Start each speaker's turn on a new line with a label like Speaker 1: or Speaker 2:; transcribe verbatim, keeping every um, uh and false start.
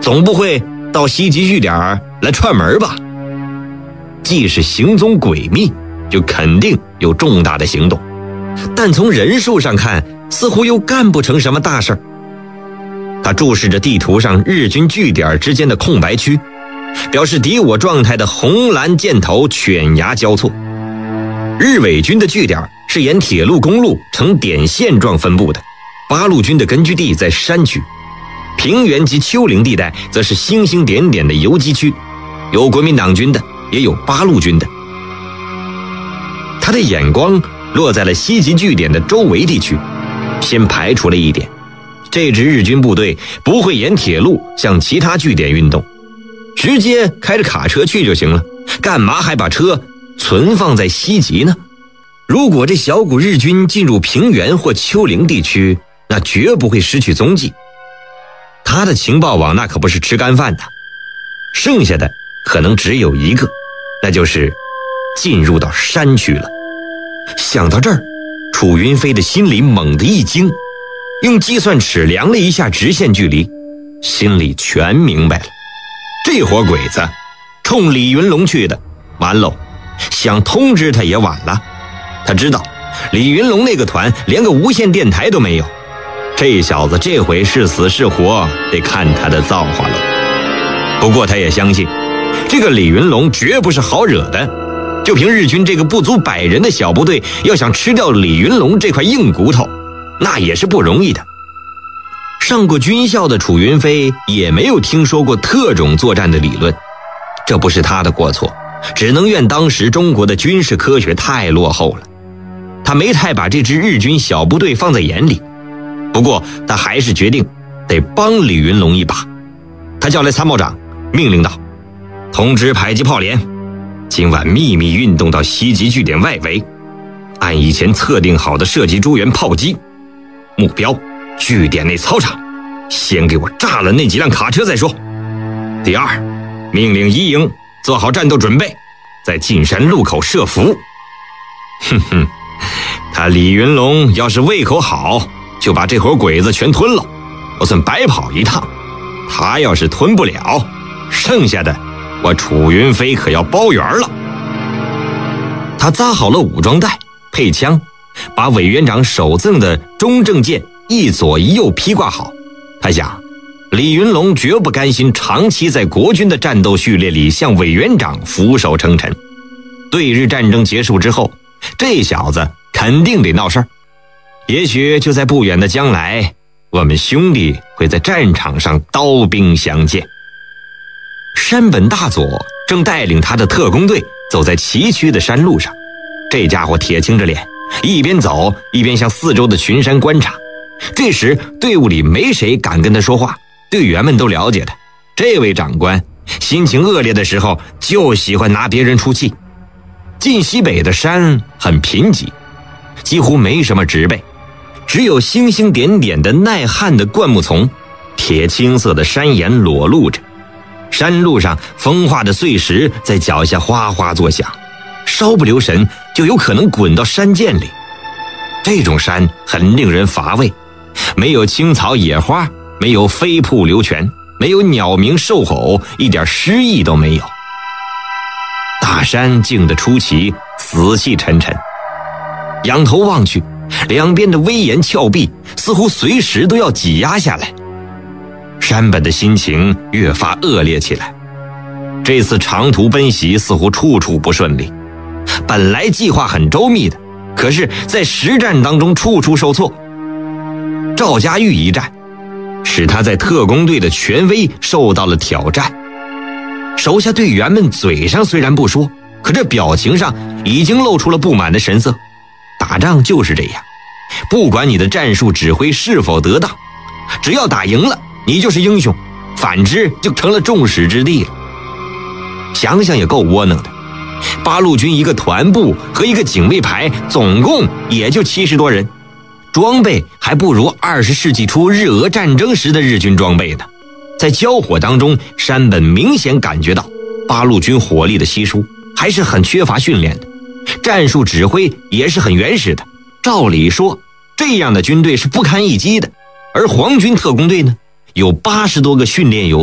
Speaker 1: 总不会到西极据点来串门吧？既是行踪诡秘，就肯定有重大的行动，但从人数上看，似乎又干不成什么大事。他注视着地图上日军据点之间的空白区，表示敌我状态的红蓝箭头犬牙交错。日伪军的据点是沿铁路公路呈点线状分布的，八路军的根据地在山区，平原及丘陵地带则是星星点点的游击区，有国民党军的，也有八路军的。他的眼光落在了西极据点的周围地区，先排除了一点，这支日军部队不会沿铁路向其他据点运动，直接开着卡车去就行了，干嘛还把车存放在西极呢？如果这小股日军进入平原或丘陵地区，那绝不会失去踪迹。他的情报网那可不是吃干饭的，剩下的可能只有一个，那就是进入到山区了。想到这儿，楚云飞的心里猛地一惊，用计算尺量了一下直线距离，心里全明白了。这伙鬼子冲李云龙去的，完喽，想通知他也晚了。他知道李云龙那个团连个无线电台都没有，这小子这回是死是活，得看他的造化了。不过他也相信，这个李云龙绝不是好惹的，就凭日军这个不足百人的小部队，要想吃掉李云龙这块硬骨头，那也是不容易的。上过军校的楚云飞也没有听说过特种作战的理论，这不是他的过错，只能怨当时中国的军事科学太落后了。他没太把这支日军小部队放在眼里，不过他还是决定得帮李云龙一把。他叫来参谋长，命令道：通知迫击炮连，今晚秘密运动到西极据点外围，按以前测定好的射击诸元炮击，目标据点内操场，先给我炸了那几辆卡车再说。第二，命令一营做好战斗准备，在进山路口设伏。哼哼，他李云龙要是胃口好，就把这伙鬼子全吞了，我算白跑一趟。他要是吞不了，剩下的我楚云飞可要包圆了。他扎好了武装带，配枪，把委员长手赠的中正剑一左一右披挂好。他想，李云龙绝不甘心长期在国军的战斗序列里向委员长俯首称臣。对日战争结束之后，这小子肯定得闹事儿。也许就在不远的将来，我们兄弟会在战场上刀兵相见。山本大佐正带领他的特工队走在崎岖的山路上，这家伙铁青着脸，一边走一边向四周的群山观察。这时队伍里没谁敢跟他说话，队员们都了解他，这位长官心情恶劣的时候就喜欢拿别人出气。晋西北的山很贫瘠，几乎没什么植被，只有星星点点的耐旱的灌木丛，铁青色的山岩裸露着，山路上风化的碎石在脚下哗哗作响，稍不留神就有可能滚到山涧里。这种山很令人乏味，没有青草野花，没有飞瀑流泉，没有鸟鸣兽吼，一点诗意都没有。大山静得出奇，死气沉沉，仰头望去，两边的危岩峭壁似乎随时都要挤压下来。山本的心情越发恶劣起来，这次长途奔袭似乎处处不顺利，本来计划很周密的，可是在实战当中处处受挫。赵家峪一战使他在特工队的权威受到了挑战，手下队员们嘴上虽然不说，可这表情上已经露出了不满的神色。打仗就是这样，不管你的战术指挥是否得当，只要打赢了你就是英雄，反之就成了众矢之的了。想想也够窝囊的，八路军一个团部和一个警卫排总共也就七十多人，装备还不如二十世纪初日俄战争时的日军装备呢。在交火当中，山本明显感觉到八路军火力的稀疏，还是很缺乏训练的，战术指挥也是很原始的。照理说，这样的军队是不堪一击的，而皇军特工队呢，有八十多个训练有